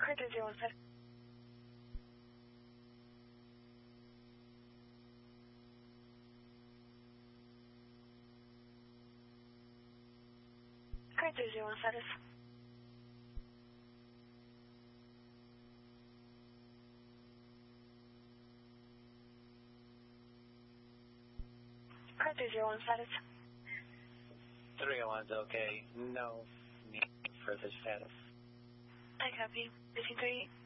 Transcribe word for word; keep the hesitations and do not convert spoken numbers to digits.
Car three zero one status. Car three zero one status. Car three zero one status. three oh one's okay. No need for the status. I copy. fifteen three.